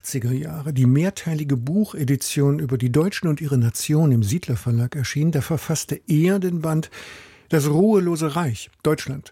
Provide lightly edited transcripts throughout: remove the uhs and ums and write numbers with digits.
80er Jahre die mehrteilige Buchedition über die Deutschen und ihre Nation im Siedler Verlag erschien, da verfasste er den Band Das ruhelose Reich, Deutschland,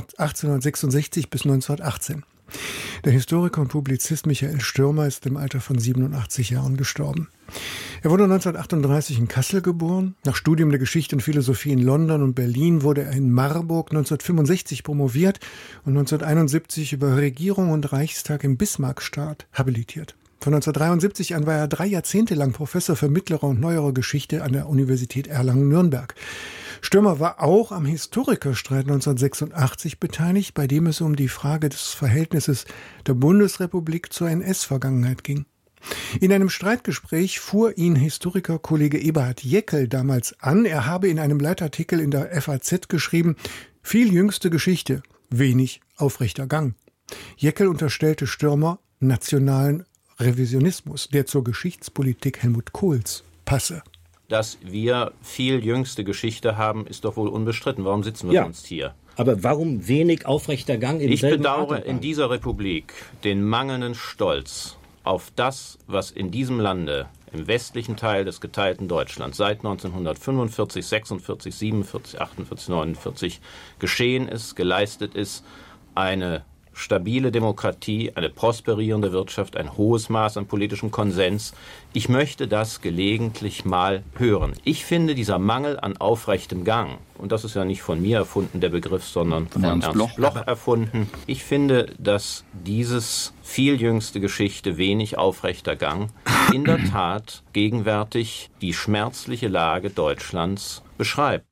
1866 bis 1918. Der Historiker und Publizist Michael Stürmer ist im Alter von 87 Jahren gestorben. Er wurde 1938 in Kassel geboren. Nach Studium der Geschichte und Philosophie in London und Berlin wurde er in Marburg 1965 promoviert und 1971 über Regierung und Reichstag im Bismarckstaat habilitiert. Von 1973 an war er 3 Jahrzehnte lang Professor für mittlere und neuere Geschichte an der Universität Erlangen-Nürnberg. Stürmer war auch am Historikerstreit 1986 beteiligt, bei dem es um die Frage des Verhältnisses der Bundesrepublik zur NS-Vergangenheit ging. In einem Streitgespräch fuhr ihn Historikerkollege Eberhard Jäckel damals an. Er habe in einem Leitartikel in der FAZ geschrieben, viel jüngste Geschichte, wenig aufrechter Gang. Jäckel unterstellte Stürmer nationalen Revisionismus, der zur Geschichtspolitik Helmut Kohls passe. Dass wir viel jüngste Geschichte haben, ist doch wohl unbestritten. Warum sitzen wir sonst hier? Aber warum wenig aufrechter Gang im selben Ich bedauere Atemgang? in dieser Republik den mangelnden Stolz auf das, was in diesem Lande, im westlichen Teil des geteilten Deutschlands, seit 1945, 46, 47, 48, 49 geschehen ist, geleistet ist, eine stabile Demokratie, eine prosperierende Wirtschaft, ein hohes Maß an politischem Konsens. Ich möchte das gelegentlich mal hören. Ich finde, dieser Mangel an aufrechtem Gang, und das ist ja nicht von mir erfunden, der Begriff, sondern von Ernst Bloch erfunden. Ich finde, dass dieses viel jüngste Geschichte, wenig aufrechter Gang, in der Tat gegenwärtig die schmerzliche Lage Deutschlands beschreibt.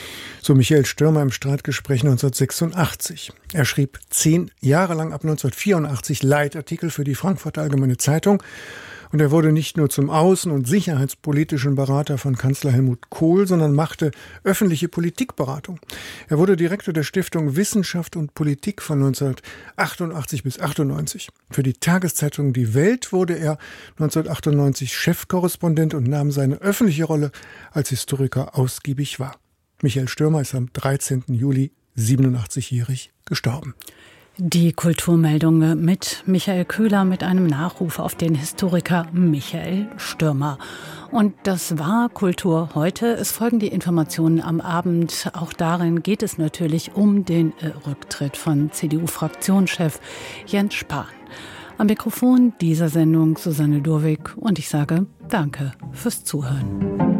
So Michael Stürmer im Streitgespräch 1986. Er schrieb 10 Jahre lang ab 1984 Leitartikel für die Frankfurter Allgemeine Zeitung und er wurde nicht nur zum außen- und sicherheitspolitischen Berater von Kanzler Helmut Kohl, sondern machte öffentliche Politikberatung. Er wurde Direktor der Stiftung Wissenschaft und Politik von 1988 bis 98. Für die Tageszeitung Die Welt wurde er 1998 Chefkorrespondent und nahm seine öffentliche Rolle als Historiker ausgiebig wahr. Michael Stürmer ist am 13. Juli 87-jährig gestorben. Die Kulturmeldung mit Michael Köhler mit einem Nachruf auf den Historiker Michael Stürmer. Und das war Kultur heute. Es folgen die Informationen am Abend. Auch darin geht es natürlich um den Rücktritt von CDU-Fraktionschef Jens Spahn. Am Mikrofon dieser Sendung Susanne Durwig und ich sage Danke fürs Zuhören.